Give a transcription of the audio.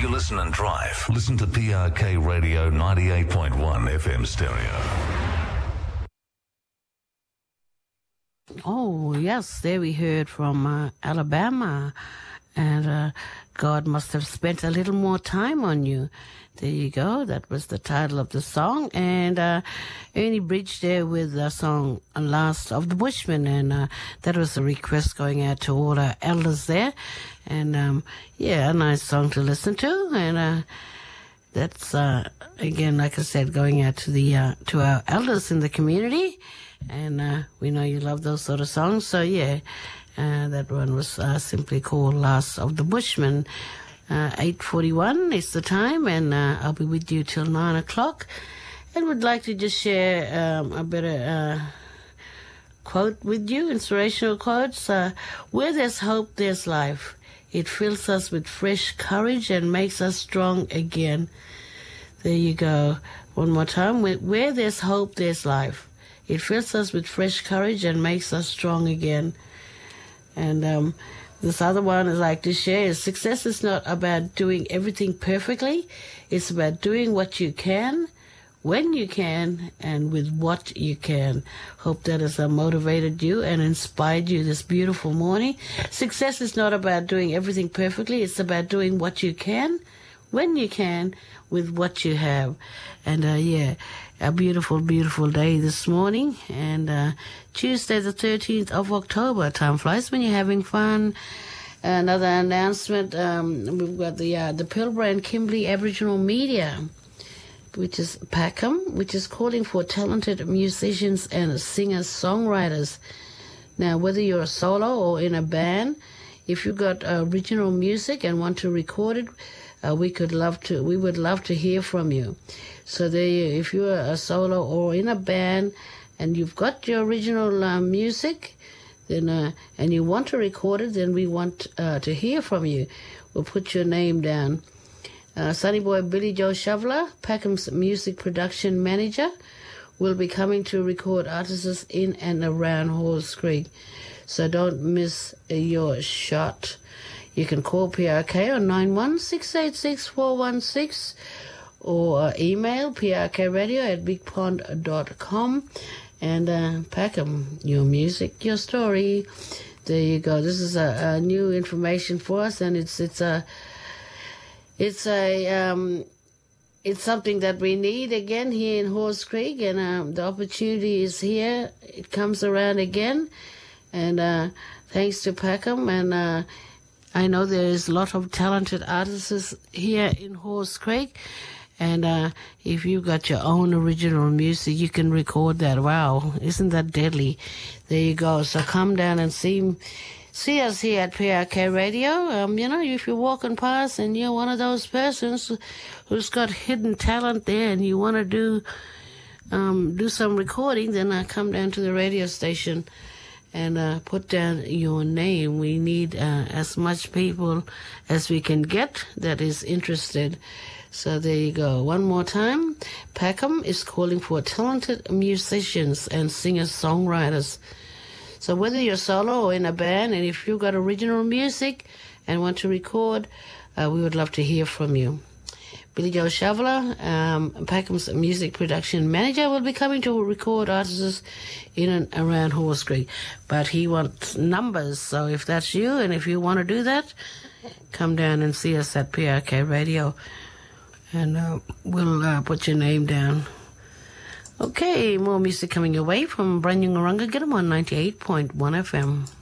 you listen and drive, listen to PRK Radio 98.1 FM stereo. Oh, yes, there we heard from Alabama. And God must have spent a little more time on you. There you go. That was the title of the song. And Ernie Bridge there with the song Last of the Bushmen. And that was a request going out to all our elders there. And, yeah, a nice song to listen to. And that's, again, like I said, going out to our elders in the community. And we know you love those sort of songs. So, yeah, that one was simply called Last of the Bushmen. 8:41 is the time, and I'll be with you till 9 o'clock. And would like to just share a bit of quote with you, inspirational quotes. Where there's hope, there's life. It fills us with fresh courage and makes us strong again. There you go. One more time. Where there's hope, there's life. It fills us with fresh courage and makes us strong again. And this other one I'd like to share is success is not about doing everything perfectly. It's about doing what you can, when you can, and with what you can. Hope that has motivated you and inspired you this beautiful morning. Success is not about doing everything perfectly. It's about doing what you can, when you can, with what you have. And, yeah, a beautiful, beautiful day this morning. And Tuesday the 13th of October. Time flies when you're having fun. Another announcement, we've got the Pilbara and Kimberley Aboriginal Media, which is PACM, which is calling for talented musicians and singers-songwriters. Now, whether you're a solo or in a band, if you've got original music and want to record it, we would love to hear from you. So if you're a solo or in a band and you've got your original music, then and you want to record it, then we want to hear from you. We'll put your name down. Sonny Boy Billy Joe Shoveler, PACM's music production manager, will be coming to record artists in and around Halls Creek. So don't miss your shot. You can call PRK on 91-686-416 or email prkradio@bigpond.com. And PACM, your music, your story. There you go. This is a new information for us, and it's something that we need again here in Halls Creek, and the opportunity is here. It comes around again, and thanks to PACM, and I know there is a lot of talented artists here in Halls Creek. And if you've got your own original music, you can record that. Wow, isn't that deadly? There you go. So come down and see us here at PRK Radio. You know, if you're walking past and you're one of those persons who's got hidden talent there and you want to do some recording, then come down to the radio station and put down your name. We need as much people as we can get that is interested. So there you go. One more time. PACM is calling for talented musicians and singer-songwriters. So whether you're solo or in a band, and if you've got original music and want to record, we would love to hear from you. Billy Joe Shoveler, PACM's music production manager, will be coming to record artists in and around Halls Creek. But he wants numbers, so if that's you and if you want to do that, come down and see us at PRK Radio. And we'll put your name down. Okay, more music coming your way from Branyungarunga. Get them on 98.1 FM.